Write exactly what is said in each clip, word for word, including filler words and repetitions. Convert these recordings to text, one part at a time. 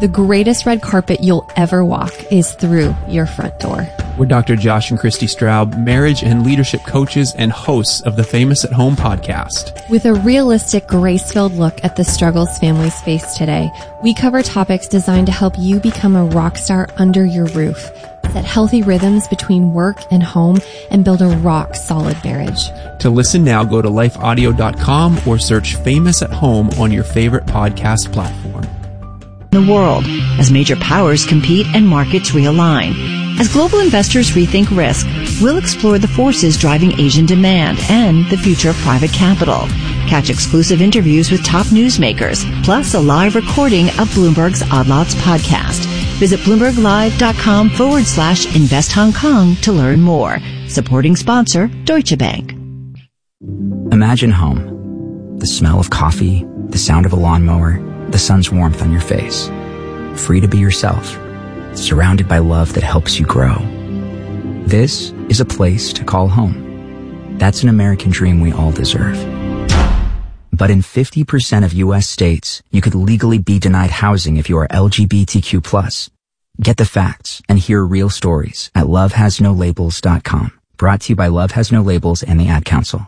The greatest red carpet you'll ever walk is through your front door. We're Doctor Josh and Christy Straub, marriage and leadership coaches and hosts of the Famous at Home podcast. With a realistic, grace-filled look at the struggles families face today, we cover topics designed to help you become a rock star under your roof, set healthy rhythms between work and home, and build a rock-solid marriage. To listen now, go to life audio dot com or search Famous at Home on your favorite podcast platform. The world, as major powers compete and markets realign. As global investors rethink risk, we'll explore the forces driving Asian demand and the future of private capital. Catch exclusive interviews with top newsmakers, plus a live recording of Bloomberg's Odd Lots podcast. Visit bloomberglive.com forward slash invest Hong Kong to learn more. Supporting sponsor, Deutsche Bank. Imagine home. The smell of coffee, the sound of a lawnmower, the sun's warmth on your face. Free to be yourself. Surrounded by love that helps you grow. This is a place to call home. That's an American dream we all deserve. But in fifty percent of U S states, you could legally be denied housing if you are L G B T Q plus. Get the facts and hear real stories at love has no labels dot com. Brought to you by Love Has No Labels and the Ad Council.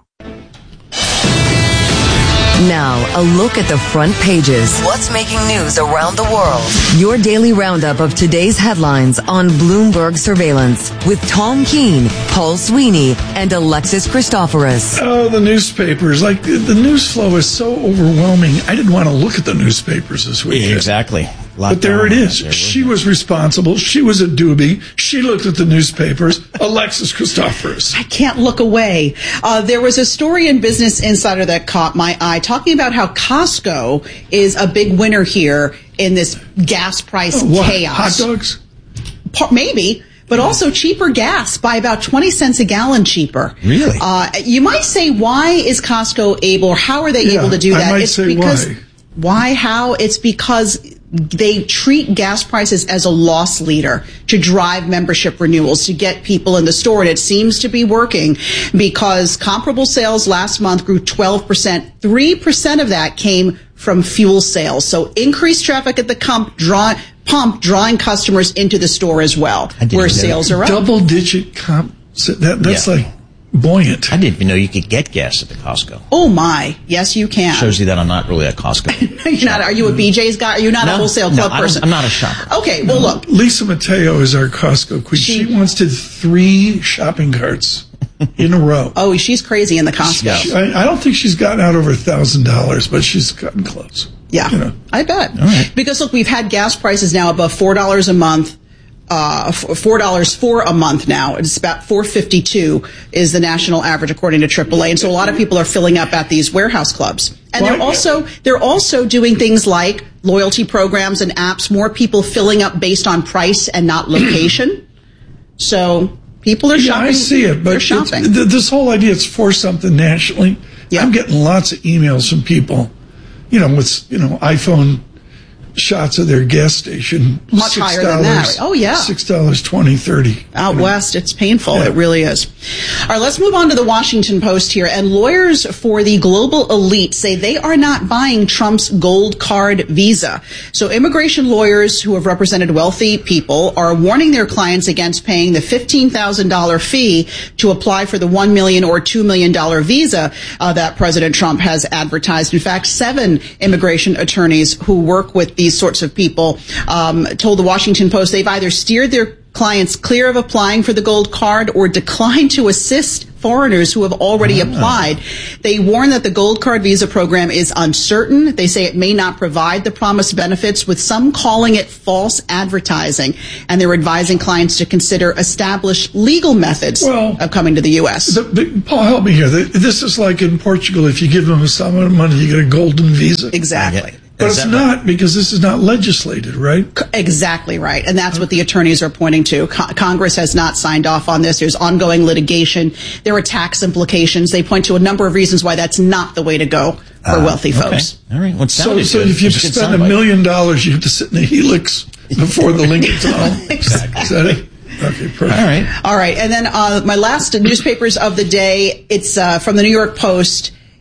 Now, a look at the front pages. What's making news around the world? Your daily roundup of today's headlines on Bloomberg Surveillance with Tom Keene, Paul Sweeney, and Alexis Christoforous. Oh, the newspapers. Like, the news flow is so overwhelming. I didn't want to look at the newspapers this weekend. Exactly. But there it is. There, she was responsible. She was a doobie. She looked at the newspapers. Alexis Christoforous. I can't look away. Uh, there was a story in Business Insider that caught my eye talking about how Costco is a big winner here in this gas price oh, what? chaos. Hot dogs? Maybe. But also cheaper gas by about twenty cents a gallon cheaper. Really? Uh, you might say, why is Costco able, or how are they yeah, able to do that? I might it's say because, why. Why? How? It's because they treat gas prices as a loss leader to drive membership renewals, to get people in the store. And it seems to be working because comparable sales last month grew twelve percent. three percent of that came from fuel sales. So increased traffic at the pump, draw, pump drawing customers into the store as well, where sales are up. Double digit comp. That, that's yeah. like buoyant. I didn't even know you could get gas at the Costco. Oh my, yes you can. Shows you that I'm not really a Costco. no, you're not. Are you a B J's guy? Are you not no, a wholesale club no, person? I'm not a shopper. Okay, well no, look. Lisa Mateo is our Costco queen. She, she once did three shopping carts in a row. Oh, she's crazy in the Costco. She, I, I don't think she's gotten out over a thousand dollars, but she's gotten close. Yeah, you know. I bet. All right. Because look, we've had gas prices now above four dollars a month. Uh, four dollars for a month now. It's about four fifty-two is the national average according to triple A. And so a lot of people are filling up at these warehouse clubs. And they're also, they're also doing things like loyalty programs and apps, more people filling up based on price and not location. So people are yeah, shopping. I see it, but they're shopping. Th- this whole idea it's for something nationally. Yeah. I'm getting lots of emails from people, you know, with, you know, iPhone shots of their gas station. Much higher than that. Oh, yeah. six dollars, twenty, thirty. Out you know. west, it's painful. Yeah. It really is. All right, let's move on to the Washington Post here. And lawyers for the global elite say they are not buying Trump's gold card visa. So immigration lawyers who have represented wealthy people are warning their clients against paying the fifteen thousand dollars fee to apply for the one million dollars or two million dollars visa uh, that President Trump has advertised. In fact, seven immigration attorneys who work with these sorts of people um, told the Washington Post they've either steered their clients clear of applying for the gold card or declined to assist foreigners who have already ah. applied. They warn that the gold card visa program is uncertain. They say it may not provide the promised benefits, with some calling it false advertising. And they're advising clients to consider established legal methods well, of coming to the U S. The, the, Paul, help me here. The, this is like in Portugal. If you give them a sum of money, you get a golden visa. Exactly. But it's not right? Because this is not legislated, right? Exactly right. And that's what the attorneys are pointing to. Co- Congress has not signed off on this. There's ongoing litigation. There are tax implications. They point to a number of reasons why that's not the way to go for uh, wealthy okay. folks. All right. Well, so so if you spend a million dollars, you have to sit in the helix before the Lincoln Tunnel. Exactly. Is that it? Okay, perfect. All right. All right. And then uh, my last newspapers of the day, it's uh, from the New York Post.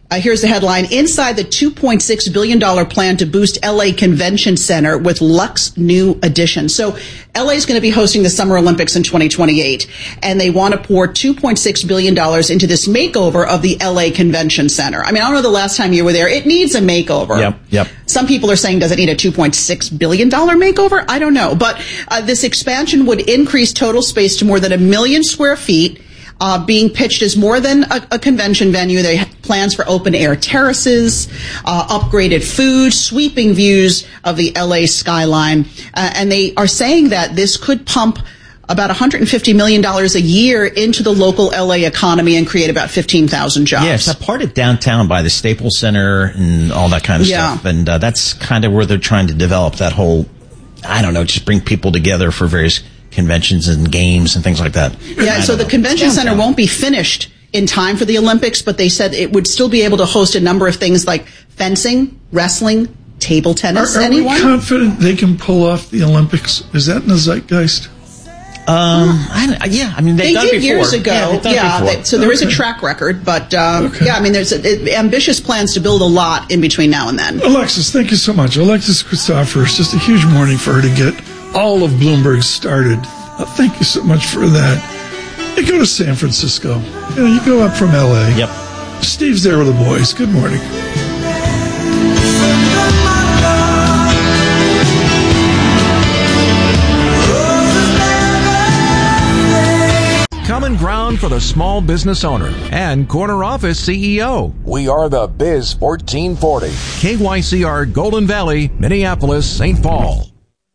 Uh, here's the headline. Inside the two point six billion dollars plan to boost L A Convention Center with Luxe new addition. So L A is going to be hosting the Summer Olympics in twenty twenty-eight, and they want to pour two point six billion dollars into this makeover of the L A Convention Center. I mean, I don't know the last time you were there. It needs a makeover. Yep, yep. Some people are saying, does it need a two point six billion dollars makeover? I don't know. But uh, this expansion would increase total space to more than a million square feet. Uh, being pitched as more than a, a convention venue. They have plans for open-air terraces, uh, upgraded food, sweeping views of the L A skyline. Uh, and they are saying that this could pump about one hundred fifty million dollars a year into the local L A economy and create about fifteen thousand jobs. Yeah, it's a part of downtown by the Staples Center and all that kind of Yeah. stuff. And uh, that's kind of where they're trying to develop that whole, I don't know, just bring people together for various conventions and games and things like that. Yeah, I so don't the know. convention It's center downtown. won't be finished in time for the Olympics, but they said it would still be able to host a number of things like fencing, wrestling, table tennis. Are, are we Anyone? confident they can pull off the Olympics? Is that in the zeitgeist? Um, I don't, yeah, I mean, they've They done it did before. years ago. Yeah, they've done it Yeah, before. they- so there is a Okay. track record, but um, Okay. yeah, I mean, there's a, it, ambitious plans to build a lot in between now and then. Alexis, thank you so much. Alexis Christoforous, just a huge morning for her to get all of Bloomberg started. Uh, thank you so much for that. You go to San Francisco. You know, you go up from L A. Yep. Steve's there with the boys. Good morning. Common ground for the small business owner and corner office C E O. We are the Biz fourteen forty. K Y C R Golden Valley, Minneapolis, Saint Paul.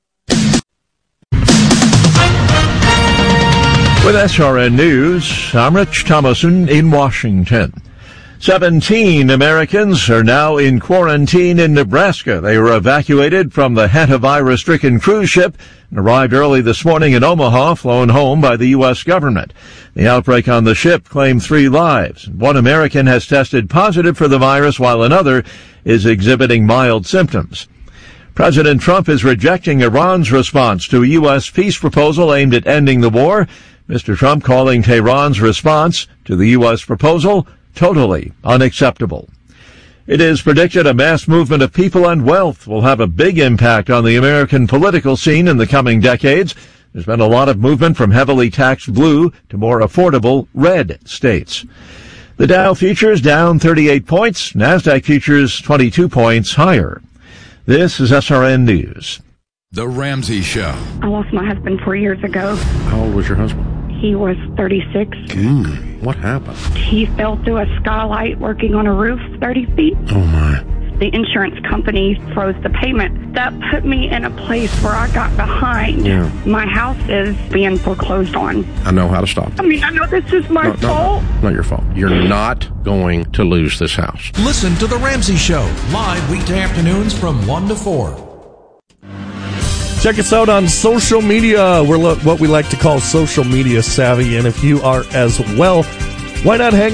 With S R N News, I'm Rich Thomason in Washington. Seventeen Americans are now in quarantine in Nebraska. They were evacuated from the hantavirus-stricken cruise ship and arrived early this morning in Omaha, flown home by the U S government. The outbreak on the ship claimed three lives. One American has tested positive for the virus, while another is exhibiting mild symptoms. President Trump is rejecting Iran's response to a U S peace proposal aimed at ending the war. Mister Trump calling Tehran's response to the U S proposal totally unacceptable. It is predicted a mass movement of people and wealth will have a big impact on the American political scene in the coming decades. There's been a lot of movement from heavily taxed blue to more affordable red states. The Dow futures down thirty-eight points, NASDAQ futures twenty-two points higher. This is S R N News. The Ramsey Show. I lost my husband four years ago. How old was your husband? He was thirty-six. Mm, what happened? He fell through a skylight working on a roof thirty feet. Oh, my. The insurance company froze the payment. That put me in a place where I got behind. Yeah. My house is being foreclosed on. I know how to stop I it. mean, I know this is my No, no, fault. no, not your fault. You're not going to lose this house. Listen to The Ramsey Show, live weekday afternoons from one to four. Check us out on social media. We're lo- what we like to call social media savvy. And if you are as well, why not hang